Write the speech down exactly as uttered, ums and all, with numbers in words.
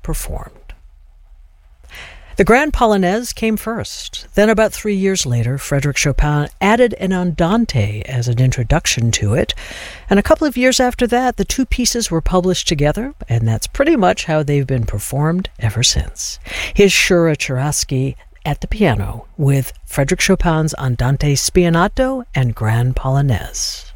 performed. The Grand Polonaise came first. Then about three years later, Frédéric Chopin added an andante as an introduction to it. And a couple of years after that, the two pieces were published together, and that's pretty much how they've been performed ever since. Here's Shura Cherasky at the piano with Frédéric Chopin's Andante Spianato and Grand Polonaise.